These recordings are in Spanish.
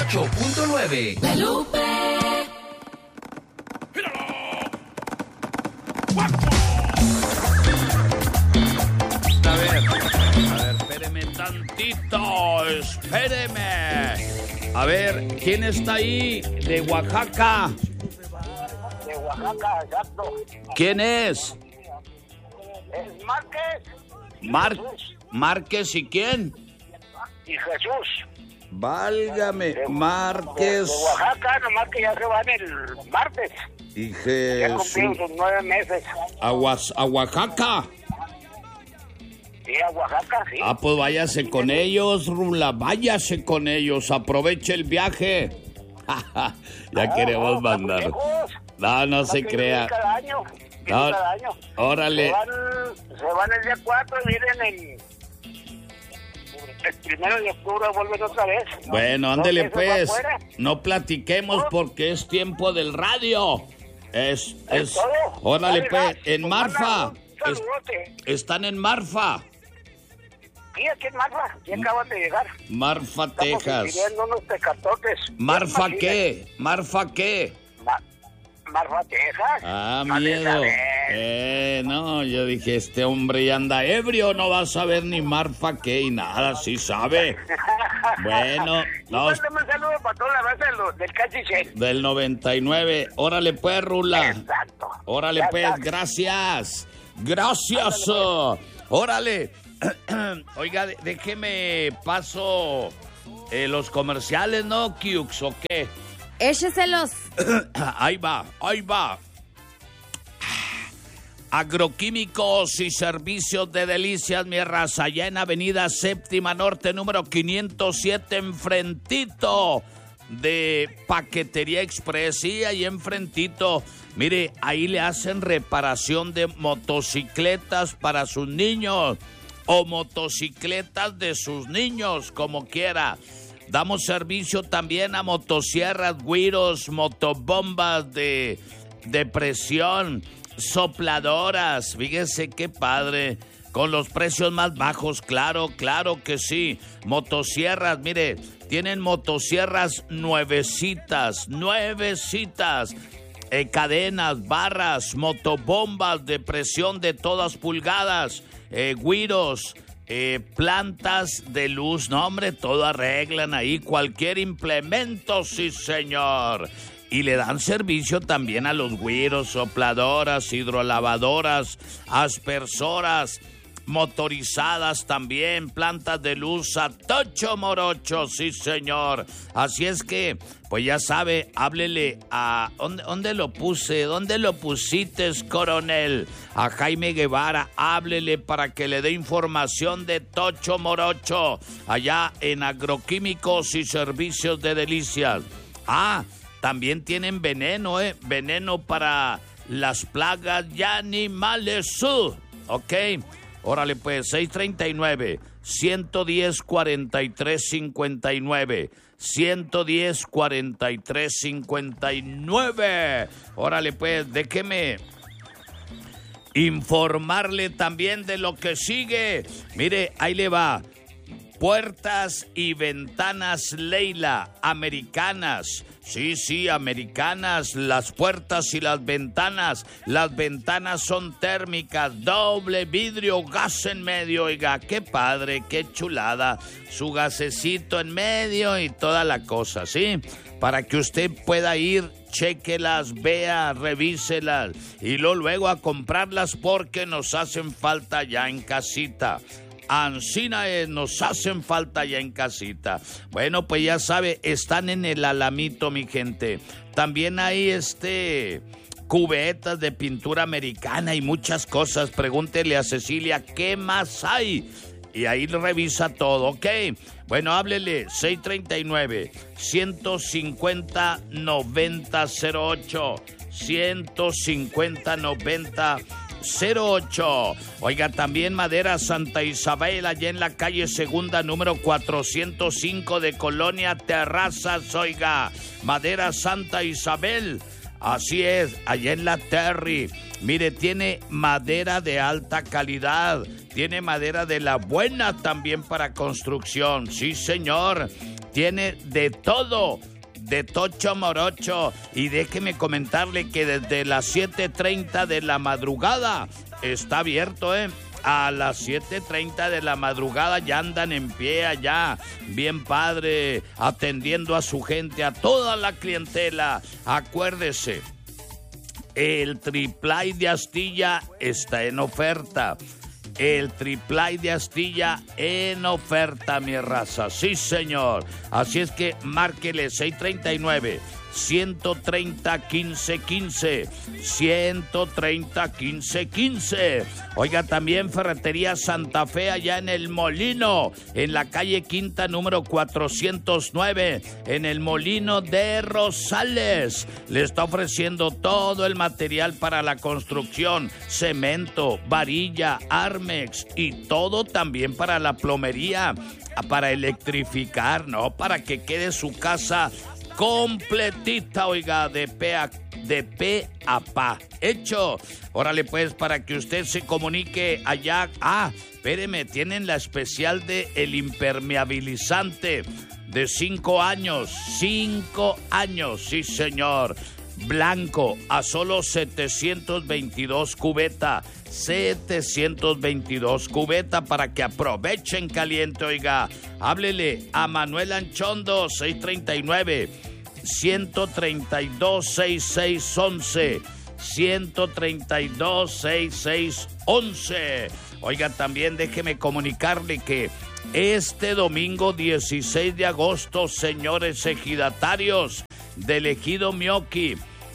98.9. La Lupe. A ver, espéreme tantito, espéreme. A ver, ¿quién está ahí? De Oaxaca. De Oaxaca, exacto. ¿Quién es? Es Márquez. Márquez, ¿y quién? Y Jesús. Válgame, Márquez. De Oaxaca, nomás que ya se van el martes. Y Ya cumplieron Jesús. sus 9 meses. A Oaxaca. Sí, a Oaxaca, sí. Ah, pues váyase con ellos, Rula, váyase con ellos, aproveche el viaje. Ya queremos mandar. lejos. No se Que crea. vienen cada año. No, Cada año. órale. Se van el día 4 y vienen el 1 de octubre, vuelven otra vez. Bueno, ándele No, pues. eso va afuera. No platiquemos porque es tiempo del radio. Es. todo. Órale Dale, pues, dale. en Pues Marfa. manda un saludote. Están en Marfa. Sí, aquí en Marfa. Ya acaban de llegar. Marfa, Estamos Texas. pidiendo unos tecatotes. ¿Marfa Bien qué? ¿Marfa qué? Marfa, Texas. Ah, A miedo. ver. No, yo dije, este hombre ya anda ebrio, no va a saber ni Marfa qué y nada, sí sabe. Bueno, no, Mándame un saludo para toda la raza del Cachichén. del 99. Órale pues, Rula. Exacto. Órale Ya pues, está. gracias. Gracias. Órale. Oiga, déjeme paso los comerciales, ¿no, Kiux, o qué? Écheselos. Ahí va. Agroquímicos y servicios de Delicias, mi raza, allá en Avenida Séptima Norte, número 507, enfrentito de Paquetería Express, sí, ahí enfrentito. Mire, ahí le hacen reparación de motocicletas para sus niños o motocicletas de sus niños, como quiera. Damos servicio también a motosierras, güiros, motobombas de presión, sopladoras. Fíjese qué padre, con los precios más bajos, claro que sí. Motosierras, mire, tienen motosierras nuevecitas. Cadenas, barras, motobombas de presión de todas pulgadas, güiros, plantas de luz, no hombre, todo arreglan ahí, cualquier implemento, sí señor. Y le dan servicio también a los güiros, sopladoras, hidrolavadoras, aspersoras, motorizadas también, plantas de luz a tocho morocho, sí señor. Así es que, pues ya sabe, háblele a... ¿Dónde lo puse? ¿Dónde lo pusiste, coronel? A Jaime Guevara, háblele para que le dé información de tocho morocho, allá en Agroquímicos y Servicios de Delicias. Ah, también tienen veneno, veneno para las plagas y animales, ¿ok? Órale pues, 639-110-4359. 110-4359. Órale pues, déjeme informarle también de lo que sigue. Mire, ahí le va. Puertas y ventanas Leila, americanas. Sí, americanas, las puertas y las ventanas. Las ventanas son térmicas, doble vidrio, gas en medio. Oiga, qué padre, qué chulada. Su gasecito en medio y toda la cosa, ¿sí? Para que usted pueda ir, chéquelas, vea, revíselas y luego a comprarlas porque nos hacen falta ya en casita. Ancina nos hacen falta ya en casita. Bueno, pues ya sabe, están en el Alamito, mi gente. También hay cubetas de pintura americana y muchas cosas. Pregúntele a Cecilia, ¿qué más hay? Y ahí revisa todo, ¿ok? Bueno, háblele, 639-150-9008. 150-9008. Oiga, también Madera Santa Isabel, allá en la calle Segunda, número 405 de Colonia Terrazas. Oiga, Madera Santa Isabel. Así es, allá en la Terry. Mire, tiene madera de alta calidad. Tiene madera de la buena también para construcción. Sí, señor. tiene de todo, de tocho morocho. Y déjeme comentarle que desde las 7:30 de la madrugada está abierto, A las 7:30 de la madrugada ya andan en pie allá, bien padre, atendiendo a su gente, a toda la clientela. Acuérdese, el triplay de Astilla está en oferta. El triplay de Astilla en oferta, mi raza. Sí, señor. Así es que márquele 639-130-1515. 130-1515. Oiga, también Ferretería Santa Fe allá en El Molino, en la calle Quinta número 409, en El Molino de Rosales. Le está ofreciendo todo el material para la construcción, cemento, varilla, Armex y todo también para la plomería, para electrificar, ¿no? Para que quede su casa completita, oiga, de pe a pa. Hecho. Órale, pues, para que usted se comunique allá. Espéreme, tienen la especial de el impermeabilizante de 5 años. 5 años, sí, señor. Blanco, a solo 722 cubeta. 722 cubeta para que aprovechen caliente, oiga. Háblele a Manuel Anchondo, 639-132-6611. 132-6611. Oiga, también déjeme comunicarle que este domingo 16 de agosto, señores ejidatarios del Ejido Mioqui,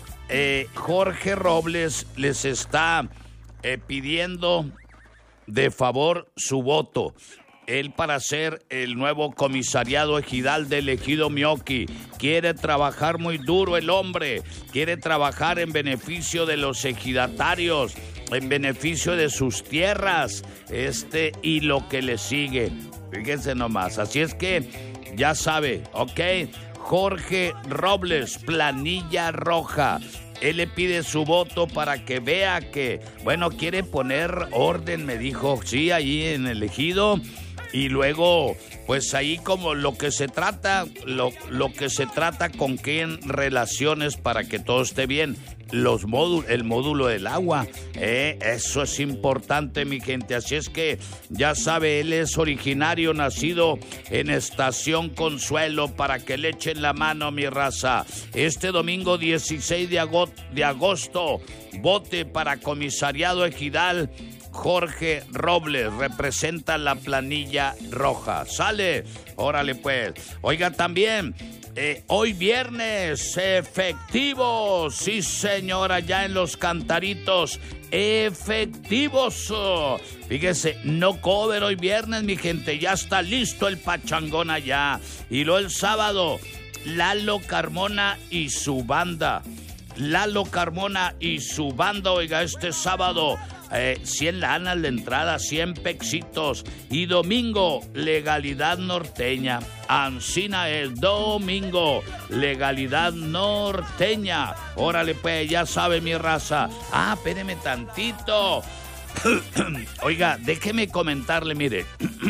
Jorge Robles les está pidiendo de favor su voto. Él, para ser el nuevo comisariado ejidal del Ejido Mioqui, quiere trabajar muy duro el hombre, quiere trabajar en beneficio de los ejidatarios, en beneficio de sus tierras, y lo que le sigue. Fíjense nomás, así es que ya sabe, ¿ok? Jorge Robles, planilla roja. Él le pide su voto para que vea que, bueno, quiere poner orden, me dijo, sí, ahí en el Ejido. Y luego, pues ahí como lo que se trata, lo que se trata con qué relaciones para que todo esté bien. El módulo del agua, eso es importante, mi gente. Así es que ya sabe, él es originario, nacido en Estación Consuelo, para que le echen la mano, mi raza. Este domingo 16 de agosto, vote para comisariado ejidal. Jorge Robles representa la planilla roja. ¿Sale? Órale, pues. Oiga, también, hoy viernes, efectivos. Sí, señora, ya en Los Cantaritos, efectivos. Fíjese, no cover hoy viernes, mi gente. Ya está listo el pachangón allá. Y luego el sábado, Lalo Carmona y su banda. Lalo Carmona y su banda, oiga, este sábado, 100 lanas de entrada, 100 pexitos. Y domingo, Legalidad Norteña. Ancina es domingo, Legalidad Norteña. Órale, pues, ya sabe, mi raza. Espéreme tantito. Oiga, déjeme comentarle, mire.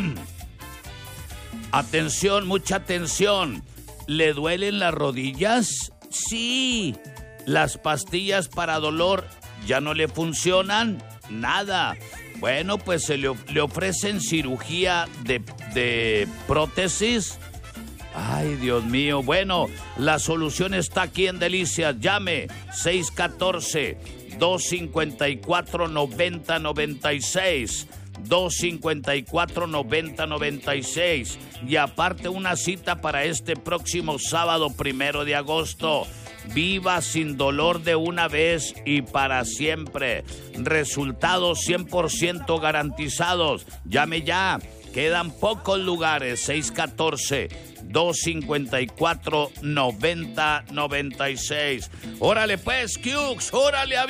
Atención, mucha atención. ¿Le duelen las rodillas? Sí. ¿Las pastillas para dolor ya no le funcionan? Nada. Bueno, pues le ofrecen cirugía de prótesis. Ay, Dios mío. Bueno, la solución está aquí en Delicias. Llame 614-254-9096. 254-9096. Y aparte, una cita para este próximo sábado 1 de agosto. Viva sin dolor de una vez y para siempre. Resultados 100% garantizados. Llame ya. Quedan pocos lugares. 614-254-9096. Órale pues, Cukes. Órale,